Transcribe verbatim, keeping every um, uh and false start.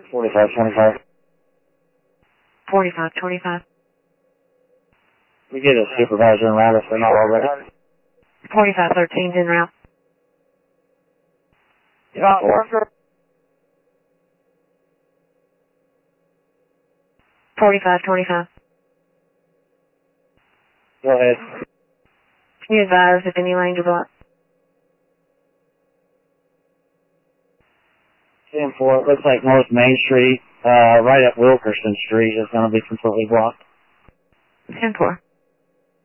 forty-five twenty-five. forty-five twenty-five. We get a supervisor in route if they're not already. forty-five thirteen's en route. You got worker? forty-five twenty-five. Go ahead. Can you advise if any lanes are blocked? ten four, it looks like North Main Street, uh, right at Wilkerson Street is going to be completely blocked. ten four.